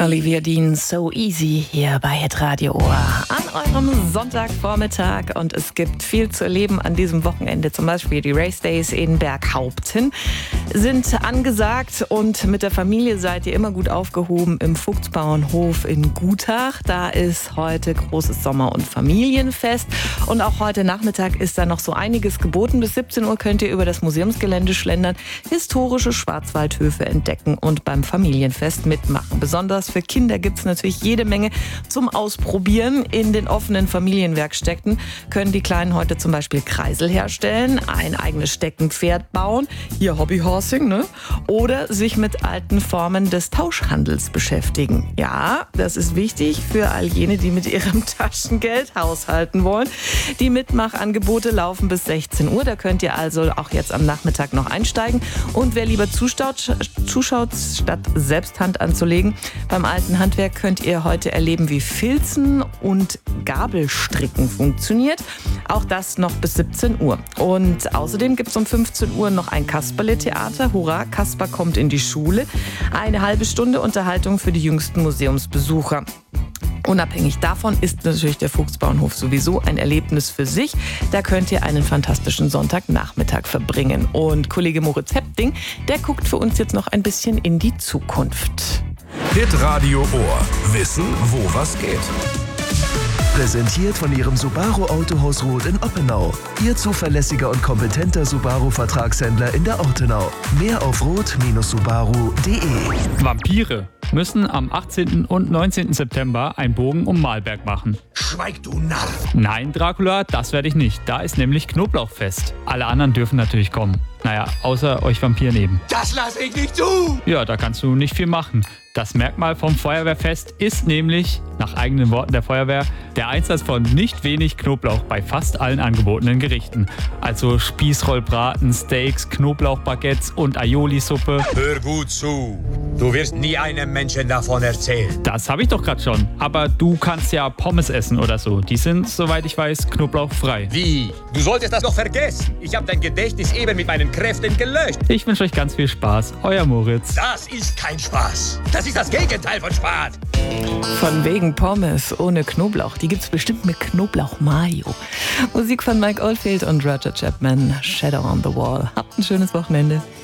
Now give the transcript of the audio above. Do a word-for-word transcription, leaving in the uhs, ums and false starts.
Olivia Dean, So Easy hier bei Hitradio Ohr an eurem Sonntagvormittag. Und es gibt viel zu erleben an diesem Wochenende. Zum Beispiel die Race Days in Berghaupten sind angesagt. Und mit der Familie seid ihr immer gut aufgehoben im Vogtsbauernhof in Gutach. Da ist heute großes Sommer- und Familienfest. Und auch heute Nachmittag ist da noch so einiges geboten. Bis siebzehn Uhr könnt ihr über das Museumsgelände schlendern, historische Schwarzwaldhöfe entdecken und beim Familienfest mitmachen. Besonders für Kinder gibt es natürlich jede Menge zum Ausprobieren. In den offenen Familienwerkstätten können die Kleinen heute zum Beispiel Kreisel herstellen, ein eigenes Steckenpferd bauen, hier Hobbyhorsing, ne? Oder sich mit alten Formen des Tauschhandels beschäftigen. Ja, das ist wichtig für all jene, die mit ihrem Taschengeld haushalten wollen. Die Mitmachangebote laufen bis sechzehn Uhr. Da könnt ihr also auch jetzt am Nachmittag noch einsteigen. Und wer lieber zuschaut, zuschaut statt selbst Hand anzulegen, beim alten Handwerk könnt ihr heute erleben, wie Filzen und Gabelstricken funktioniert. Auch das noch bis siebzehn Uhr. Und außerdem gibt es um fünfzehn Uhr noch ein Kasperle-Theater. Hurra, Kasper kommt in die Schule. Eine halbe Stunde Unterhaltung für die jüngsten Museumsbesucher. Unabhängig davon ist natürlich der Vogtsbauernhof sowieso ein Erlebnis für sich. Da könnt ihr einen fantastischen Sonntagnachmittag verbringen. Und Kollege Moritz Hepting, der guckt für uns jetzt noch ein bisschen in die Zukunft. Hitradio Ohr. Wissen, wo was geht. Präsentiert von Ihrem Subaru Autohaus Roth in Oppenau. Ihr zuverlässiger und kompetenter Subaru-Vertragshändler in der Ortenau. Mehr auf roth Bindestrich subaru punkt de. Vampire müssen am achtzehnten und neunzehnten September einen Bogen um Malberg machen. Schweig, du Narr! Nein, Dracula, das werde ich nicht. Da ist nämlich Knoblauchfest. Alle anderen dürfen natürlich kommen. Naja, außer euch Vampiren eben. Das lass ich nicht zu! Ja, da kannst du nicht viel machen. Das Merkmal vom Feuerwehrfest ist nämlich, nach eigenen Worten der Feuerwehr, der Einsatz von nicht wenig Knoblauch bei fast allen angebotenen Gerichten. Also Spießrollbraten, Steaks, Knoblauchbaguettes und Aioli-Suppe. Hör gut zu. Du wirst nie einem Menschen davon erzählen. Das habe ich doch gerade schon. Aber du kannst ja Pommes essen oder so. Die sind, soweit ich weiß, knoblauchfrei. Wie? Du solltest das doch vergessen. Ich habe dein Gedächtnis eben mit meinen Kräften gelöscht. Ich wünsche euch ganz viel Spaß. Euer Moritz. Das ist kein Spaß. Das ist das Gegenteil von Spaß. Von wegen Pommes ohne Knoblauch. Die gibt's bestimmt mit Knoblauch-Mayo. Musik von Mike Oldfield und Roger Chapman. Shadow on the Wall. Habt ein schönes Wochenende.